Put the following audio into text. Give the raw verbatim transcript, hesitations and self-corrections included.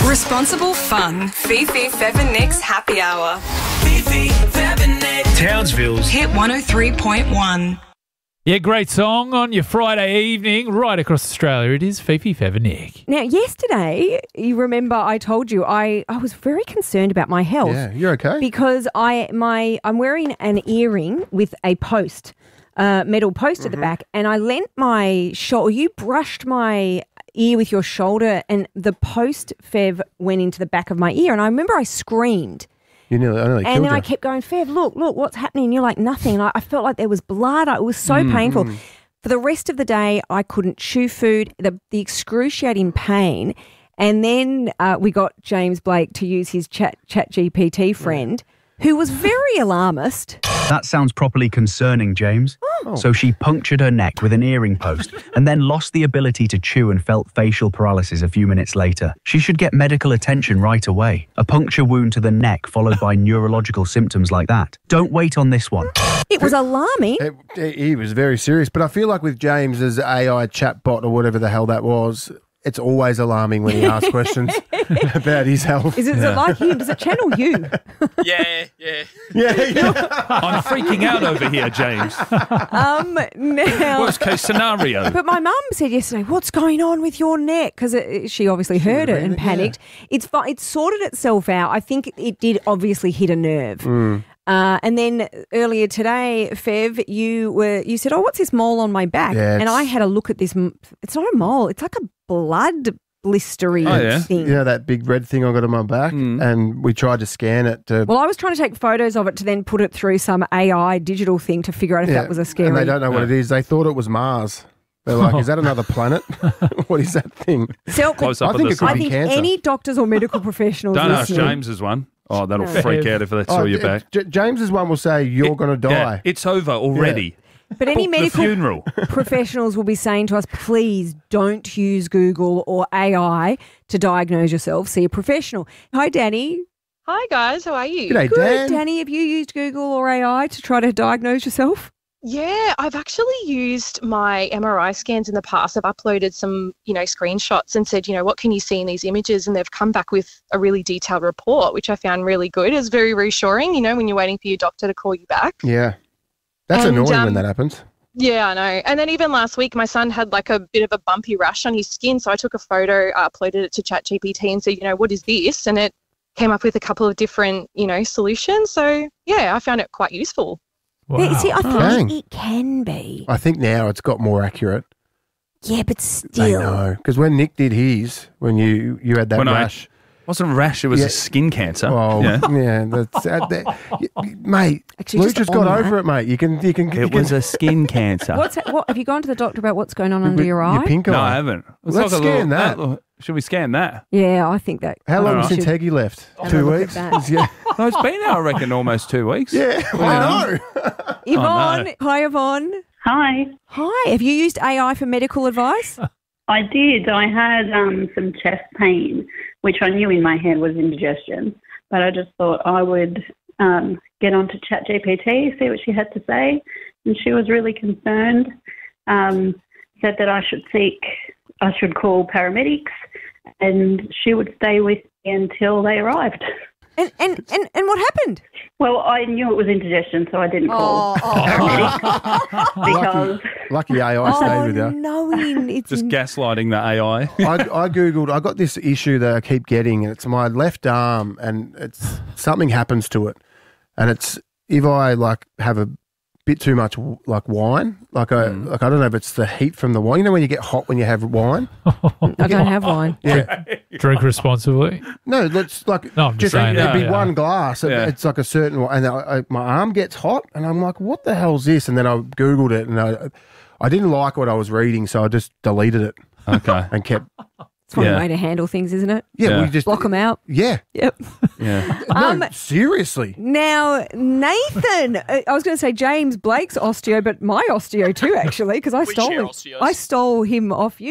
Responsible fun. Fifi, Fev and Nick's Happy Hour. Fifi, Fev and Nick. Townsville's Hit one oh three point one. Yeah, great song on your Friday evening right across Australia. It is Fifi, Fev and Nick. Now, yesterday, you remember I told you I, I was very concerned about my health. Yeah, you're okay. Because I my I'm wearing an earring with a post, uh, metal post Mm-hmm. at the back, and I leant my shoulder. You brushed my ear with your shoulder, and the post, Fev, went into the back of my ear. And I remember I screamed. You nearly, I nearly And killed then you. I kept going, Fev, look, look, what's happening? And you're like, nothing. And I, I felt like there was blood. It was so Mm, painful. For the rest of the day, I couldn't chew food, the, the excruciating pain. And then uh, we got James Blake to use his chat, chat G P T friend, who was very alarmist. That sounds properly concerning, James. Oh. So she punctured her neck with an earring post and then lost the ability to chew and felt facial paralysis a few minutes later. She should get medical attention right away. A puncture wound to the neck followed by neurological symptoms like that. Don't wait on this one. It was alarming. It, it- he was very serious. But I feel like with James's A I chatbot or whatever the hell that was, it's always alarming when he asks questions about his health. Is it, is it like him? Does it channel you? yeah, yeah. Yeah, yeah. I'm freaking out over here, James. um, now, Worst case scenario. but my mum said yesterday, "What's going on with your neck?" Because she obviously heard it and it, yeah. panicked. It's fi- it's sorted itself out. I think it did obviously hit a nerve. Uh, and then earlier today, Fev, you were you said, "Oh, what's this mole on my back?" Yeah, and it's- I had a look at this. m- It's not a mole. It's like a blood blistery Oh, yeah? thing. You know that big red thing I got on my back? And we tried to scan it to... Well, I was trying to take photos of it to then put it through some A I digital thing to figure out if yeah, that was a scary. And they don't know what it is. They thought it was Mars. They're like, is that another planet? What is that thing? So, Close I up of think the it could I sun. be think cancer. any doctors or medical professionals Don't ask listening, James's one. Oh, that'll No. freak out if that's all your uh, back. J- James's one will say, you're going to Yeah, die. it's over already. but any Book the medical funeral. professionals will be saying to us, please don't use Google or A I to diagnose yourself. See a professional. Hi, Danny. Hi guys, how are you? G'day, Good. Dan. Danny, have you used Google or A I to try to diagnose yourself? Yeah, I've actually used my M R I scans in the past. I've uploaded some, you know, screenshots and said, you know, what can you see in these images? And they've come back with a really detailed report, which I found really good. It's very reassuring, you know, when you're waiting for your doctor to call you back. Yeah. That's And, annoying when um, that happens. Yeah, I know. And then even last week, my son had like a bit of a bumpy rash on his skin. So I took a photo, uh, uploaded it to ChatGPT and said, you know, what is this? And it came up with a couple of different, you know, solutions. So yeah, I found it quite useful. Wow. Yeah, see, I Dang. think it can be. I think now it's got more accurate. Yeah, but They still. know. Because when Nick did his, when you, you had that When I- rash... wasn't a rash, it was Yeah. a skin cancer. Oh, Yeah. yeah. that's, uh, that, y- y- mate, Actually, Luke just just on got that- over it, mate. You can... You can you It can, was a skin cancer. What's what? Have you gone to the doctor about what's going on under your eye? Your pink No, eye. I haven't. Let's like a scan that. little- should we scan that? Yeah, I think that. How I long think since we should- Heggie left? Have a Two look at weeks? that. Yeah. No, it's been, I reckon, almost two weeks. Yeah, I know. Yvonne, no. hi Yvonne. Hi. Hi. Have you used A I for medical advice? I did. I had um, some chest pain, which I knew in my head was indigestion, but I just thought I would um, get onto ChatGPT, see what she had to say, and she was really concerned. Um, said that I should seek, I should call paramedics, and she would stay with me until they arrived. And and, and, and what happened? Well, I knew it was indigestion, so I didn't call paramedics because Lucky A I stayed oh, with you. knowing it's Just gaslighting the A I. I, I googled. I got this issue that I keep getting, and it's my left arm, and it's something happens to it, and it's if I like have a bit too much like wine, like I like I don't know if it's the heat from the wine. You know when you get hot when you have wine. I don't have wine. Yeah. Drink responsibly. No, let's like No, I'm just just saying, it'd yeah, be yeah. one glass. and Yeah. It's like a certain one, and I, I, my arm gets hot, and I'm like, what the hell's this? And then I googled it, and I I didn't like what I was reading, so I just deleted it Okay. and kept. It's one Yeah. way to handle things, isn't it? Yeah, Yeah. we just Block them out. Yeah, Yep. Yeah. no, Um, seriously. Now, Nathan, uh, I was going to say James Blake's osteo, but my osteo too, actually, because I We stole share him. osteos. I stole him off you.